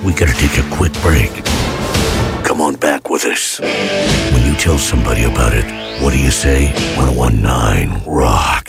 We gotta take a quick break. Come on back with us. When you tell somebody about it, what do you say? 1019 Rock.